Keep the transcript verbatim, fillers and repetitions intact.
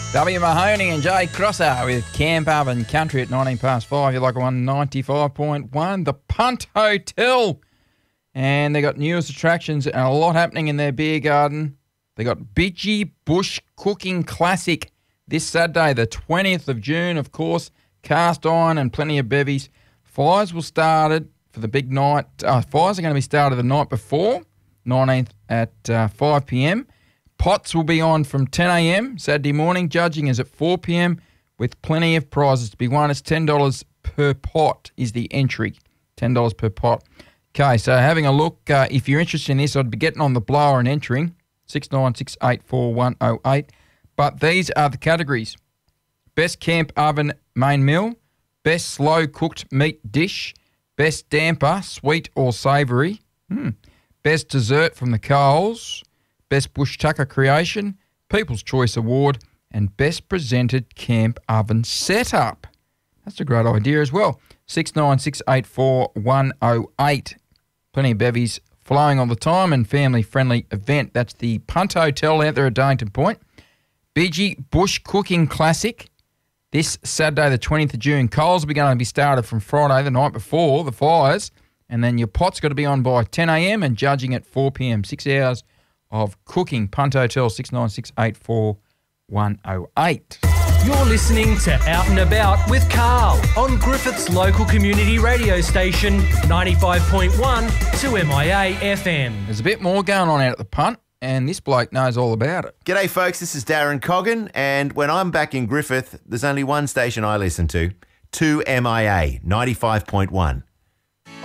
W. Mahoney and Jay Crosser with Camp Oven Country at nineteen past five. You're like one ninety-five point one. The Punt Hotel. And they got newest attractions and a lot happening in their beer garden. They got Bidgie Bush Cooking Classic this Saturday, the twentieth of June, of course. Cast iron and plenty of bevies. Fires will start for the big night. Uh, fires are going to be started the night before, nineteenth at uh, five p.m. Pots will be on from ten a.m. Saturday morning. Judging is at four p.m. with plenty of prizes to be won. It's ten dollars per pot is the entry, ten dollars per pot. Okay, so having a look, uh, if you're interested in this, I'd be getting on the blower and entering, six nine six eight four one oh eight. But these are the categories. Best camp oven main meal, best slow-cooked meat dish, best damper, sweet or savoury, hmm. best dessert from the Coles, best bush tucker creation, People's Choice Award, and best presented camp oven setup. That's a great idea as well. six nine six eight four one oh eight. Plenty of bevies flowing all the time and family-friendly event. That's the Punt Hotel out there at Darlington Point. Bidgie Bush Cooking Classic. This Saturday, the twentieth of June. Coles will be going to be started from Friday, the night before, the fires. And then your pot's got to be on by ten a.m. and judging at four p.m. Six hours of cooking. Punt Hotel, six nine six eight four one oh eight. You're listening to Out and About with Carl on Griffith's local community radio station, ninety-five point one to M I A F M. There's a bit more going on out at the Punt, and this bloke knows all about it. G'day, folks. This is Darren Coggan, and when I'm back in Griffith, there's only one station I listen to, two M I A, ninety-five point one.